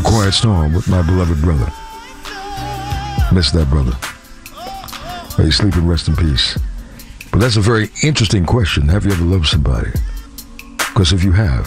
Quiet Storm with my beloved brother. Miss that brother. May he sleep and rest in peace. But that's a very interesting question. Have you ever loved somebody? Because if you have,